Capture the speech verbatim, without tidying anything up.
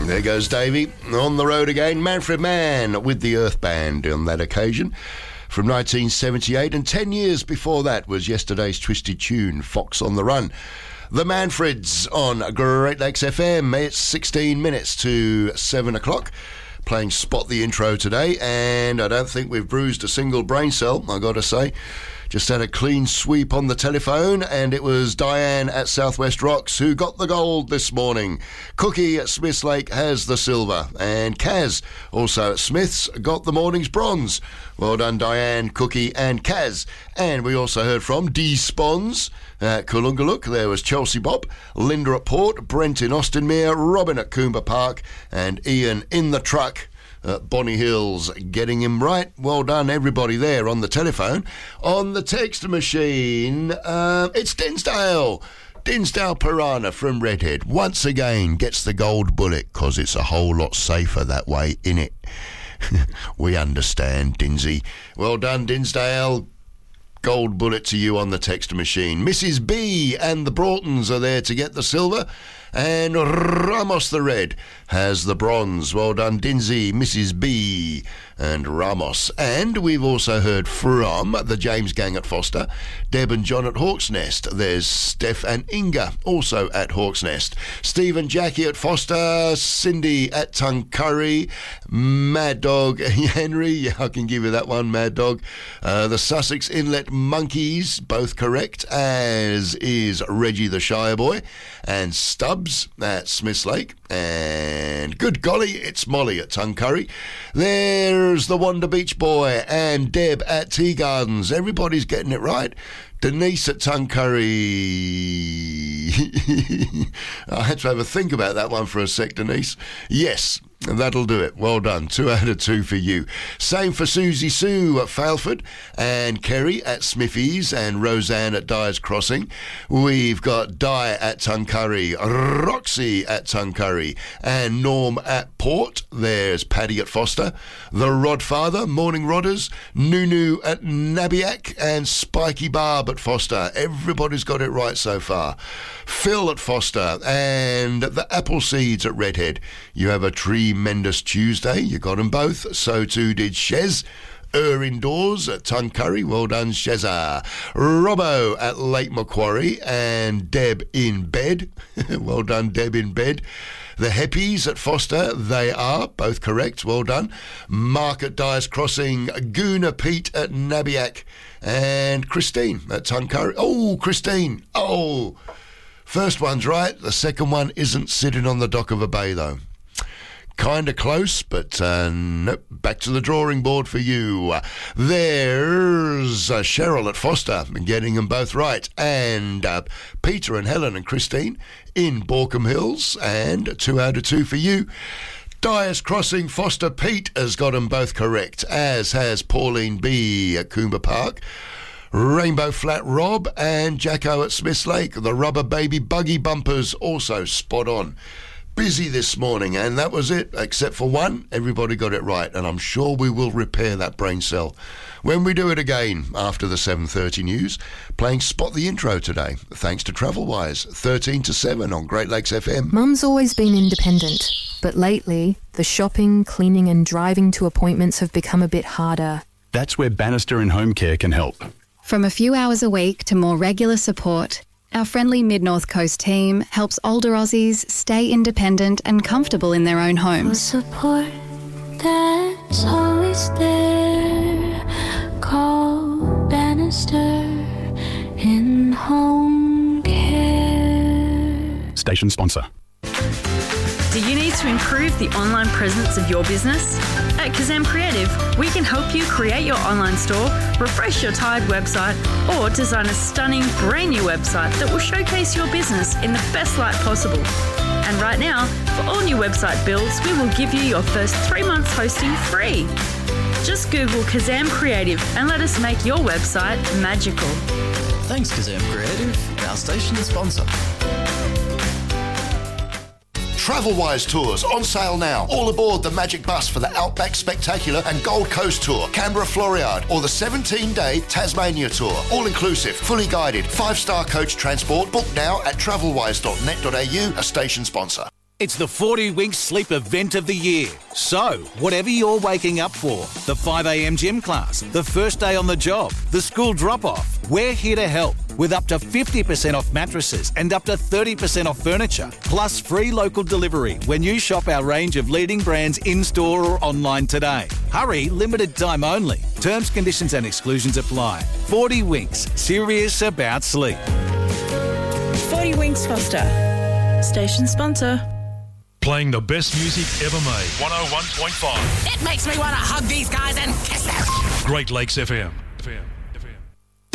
There goes Davey on the road again. Manfred Mann with the Earth Band on that occasion from nineteen seventy-eight, and ten years before that was yesterday's twisted tune, Fox on the Run. The Manfreds on Great Lakes F M. It's sixteen minutes to seven o'clock. Playing Spot the Intro today, and I don't think we've bruised a single brain cell, I got to say. Just had a clean sweep on the telephone, and it was Diane at Southwest Rocks who got the gold this morning. Cookie at Smiths Lake has the silver, and Kaz, also at Smiths, got the morning's bronze. Well done, Diane, Cookie, and Kaz. And we also heard from D. Spons at Coolungaluk. There was Chelsea Bob, Linda at Port, Brent in Austinmere, Robin at Coomber Park, and Ian in the truck at Bonny Hills, getting him right. Well done, everybody there on the telephone. On the text machine, uh, it's Dinsdale. Dinsdale Piranha from Redhead once again gets the gold bullet because it's a whole lot safer that way, innit? We understand, Dinsey. Well done, Dinsdale. Gold bullet to you on the text machine. Missus B and the Broughtons are there to get the silver, and Ramos the Red has the bronze. Well done, Dinsey, Missus B and Ramos. And we've also heard from the James Gang at Foster, Deb and John at Hawk's Nest. There's Steph and Inga also at Hawk's Nest. Steve and Jackie at Foster, Cindy at Tuncurry, Mad Dog Henry, yeah, I can give you that one, Mad Dog. Uh, the Sussex Inlet Monkeys, both correct, as is Reggie the Shire Boy, and Stubbs at Smiths Lake, and good golly, it's Molly at Tuncurry. There's the Wonder Beach Boy and Deb at Tea Gardens. Everybody's getting it right. Denise at Tuncurry. I had to have a think about that one for a sec, Denise. Yes, that'll do it. Well done. Two out of two for you. Same for Susie Sue at Failford, and Kerry at Smithies, and Roseanne at Dyer's Crossing. We've got Di at Tuncurry, Roxy at Tuncurry, and Norm at Port. There's Paddy at Foster, the Rodfather, Morning Rodders, Nunu at Nabiac, and Spiky Barb at Foster. Everybody's got it right so far. Phil at Foster, and the Appleseeds at Redhead. You have a tremendous Tuesday. You got them both. So too did Shez. Er indoors at Tuncurry. Well done, Shezza. Robbo at Lake Macquarie, and Deb in bed. Well done, Deb in bed. The Heppies at Foster, they are both correct. Well done. Mark at Dyer's Crossing, Goona Pete at Nabiac, and Christine at Tuncurry. Oh, Christine. Oh, first one's right. The second one isn't sitting on the dock of a bay, though. Kind of close, but uh, nope. Back to the drawing board for you. There's uh, Cheryl at Foster, getting them both right. And uh, Peter and Helen and Christine in Borkham Hills, and two out of two for you. Dyer's Crossing, Foster Pete has got them both correct, as has Pauline B at Coomber Park. Rainbow Flat Rob and Jacko at Smiths Lake. The Rubber Baby Buggy Bumpers also spot on. Busy this morning, and that was it, except for one. Everybody got it right, and I'm sure we will repair that brain cell when we do it again after the seven thirty news, playing Spot the Intro today, thanks to Travelwise, thirteen to seven on Great Lakes F M. Mum's always been independent, but lately, the shopping, cleaning and driving to appointments have become a bit harder. That's where Bannister and Home Care can help. From a few hours a week to more regular support, our friendly Mid-North Coast team helps older Aussies stay independent and comfortable in their own homes. Support that's always there. Call Bannister in Home Care. Station sponsor. Do you need to improve the online presence of your business? At Kazam Creative, we can help you create your online store, refresh your tired website, or design a stunning brand new website that will showcase your business in the best light possible. And right now, for all new website builds, we will give you your first three months hosting free. Just Google Kazam Creative and let us make your website magical. Thanks, Kazam Creative, our station sponsor. Travelwise Tours on sale now. All aboard the Magic Bus for the Outback Spectacular and Gold Coast Tour, Canberra Floriade, or the seventeen-day Tasmania Tour. All inclusive, fully guided, five-star coach transport. Book now at travelwise dot net dot a u, a station sponsor. It's the forty Winks Sleep event of the year. So, whatever you're waking up for, the five a.m. gym class, the first day on the job, the school drop-off, we're here to help with up to fifty percent off mattresses and up to thirty percent off furniture, plus free local delivery when you shop our range of leading brands in-store or online today. Hurry, limited time only. Terms, conditions and exclusions apply. forty Winks, serious about sleep. forty Winks Foster, station sponsor. Playing the best music ever made. one oh one point five. It makes me want to hug these guys and kiss them. Great Lakes F M. F M.